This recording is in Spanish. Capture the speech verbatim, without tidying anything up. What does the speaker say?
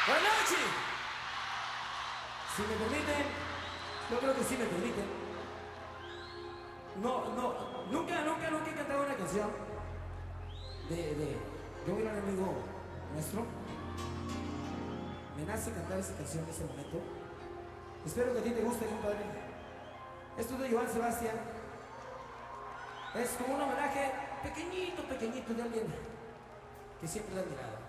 Buenas noches. Si me permiten, yo creo que sí me permiten. No, no, nunca, nunca, nunca he cantado una canción de, de, de un gran amigo nuestro. Me nace cantar esa canción en ese momento. Espero que a ti te guste, compadre. Esto es de Joan Sebastián. Es como un homenaje pequeñito, pequeñito de alguien que siempre le he admirado.